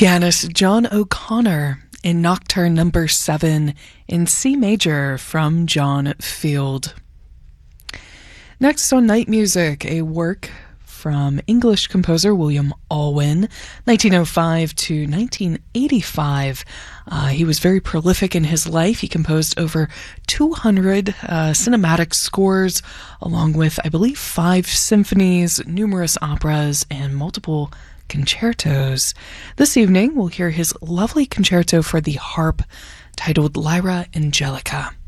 Pianist John O'Connor in Nocturne Number 7 in C major from John Field. Next on Night Music, a work from English composer William Alwyn, 1905 to 1985. He was very prolific in his life. He composed over 200 cinematic scores, along with, I believe, 5 symphonies, numerous operas, and multiple concertos. This evening, we'll hear his lovely concerto for the harp titled Lyra Angelica.